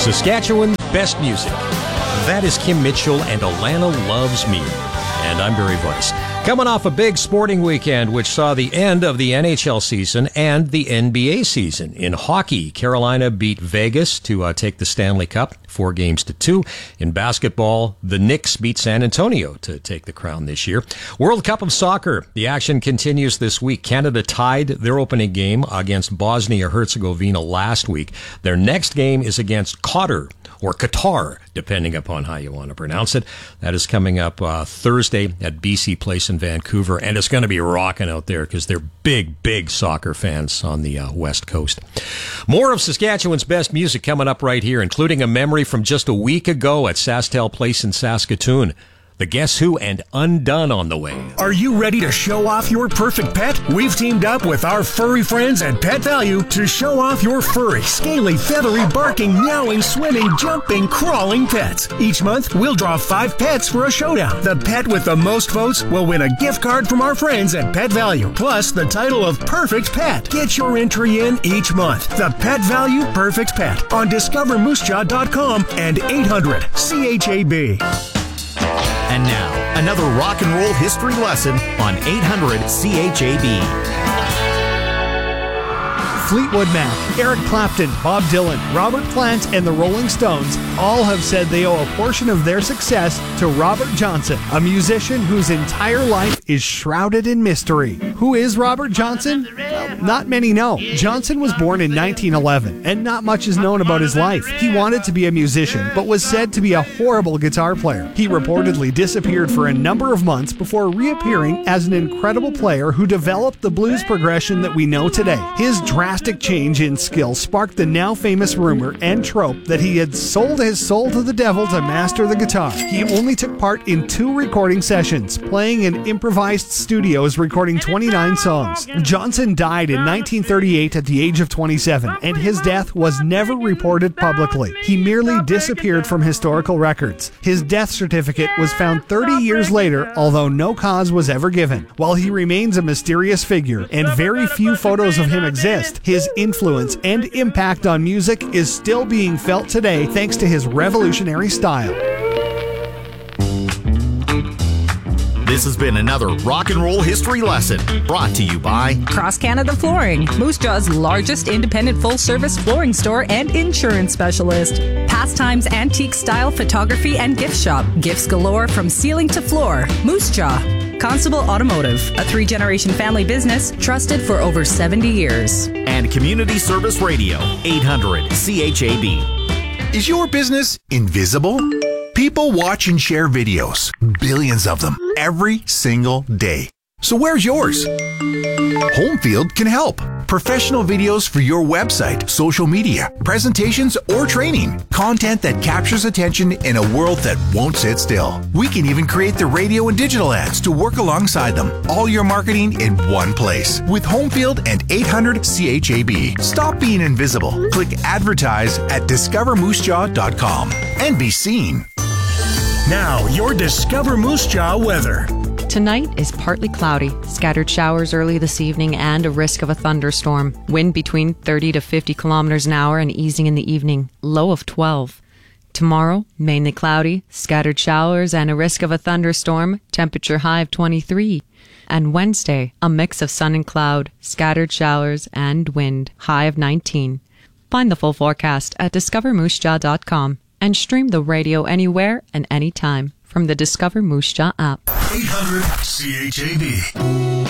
Saskatchewan's best music. That is Kim Mitchell and Alana Loves Me. And I'm Barry Weiss. Coming off a big sporting weekend, which saw the end of the NHL season and the NBA season. In hockey, Carolina beat Vegas to take the Stanley Cup, 4-2. In basketball, the Knicks beat San Antonio to take the crown this year. World Cup of Soccer, the action continues this week. Canada tied their opening game against Bosnia-Herzegovina last week. Their next game is against Qatar, or Qatar, depending upon how you want to pronounce it. That is coming up Thursday at BC Place in Vancouver, and it's going to be rocking out there because they're big soccer fans on the West Coast. More of Saskatchewan's best music coming up right here, including a memory from just a week ago at SaskTel Place in Saskatoon. The Guess Who and Undone on the way. Are you ready to show off your perfect pet? We've teamed up with our furry friends at Pet Value to show off your furry, scaly, feathery, barking, meowing, swimming, jumping, crawling pets. Each month, we'll draw 5 pets for a showdown. The pet with the most votes will win a gift card from our friends at Pet Value, plus the title of Perfect Pet. Get your entry in each month. The Pet Value Perfect Pet on discovermoosejaw.com and 800-CHAB. And now, another rock and roll history lesson on 800 CHAB. Fleetwood Mac, Eric Clapton, Bob Dylan, Robert Plant, and the Rolling Stones all have said they owe a portion of their success to Robert Johnson, a musician whose entire life is shrouded in mystery. Who is Robert Johnson? Well, not many know. Johnson was born in 1911, and not much is known about his life. He wanted to be a musician, but was said to be a horrible guitar player. He reportedly disappeared for a number of months before reappearing as an incredible player who developed the blues progression that we know today. His drastic change in skill sparked the now famous rumor and trope that he had sold his soul to the devil to master the guitar. He only took part in 2 recording sessions, playing in improvised studios recording 29 songs. Johnson died in 1938 at the age of 27, and his death was never reported publicly. He merely disappeared from historical records. His death certificate was found 30 years later, although no cause was ever given. While he remains a mysterious figure, and very few photos of him exist, his influence and impact on music is still being felt today thanks to his revolutionary style. This has been another rock and roll history lesson brought to you by Cross Canada Flooring, Moose Jaw's largest independent full-service flooring store and insurance specialist. Pastimes Antique Style Photography and Gift Shop. Gifts galore from ceiling to floor. Moose Jaw. Constable Automotive, a 3-generation family business trusted for over 70 years. And Community Service Radio, 800 CHAB. Is your business invisible? People watch and share videos, billions of them, every single day. So where's yours? Homefield can help. Professional videos for your website, social media, presentations, or training. Content that captures attention in a world that won't sit still. We can even create the radio and digital ads to work alongside them. All your marketing in one place. With Homefield and 800 CHAB. Stop being invisible. Click advertise at discovermoosejaw.com and be seen. Now, your Discover Moose Jaw weather. Tonight is partly cloudy, scattered showers early this evening, and a risk of a thunderstorm. Wind between 30 to 50 kilometers an hour and easing in the evening, low of 12. Tomorrow, mainly cloudy, scattered showers, and a risk of a thunderstorm, temperature high of 23. And Wednesday, a mix of sun and cloud, scattered showers, and wind, high of 19. Find the full forecast at discovermoosejaw.com and stream the radio anywhere and anytime from the Discover Moose Jaw app. 800 CHAB.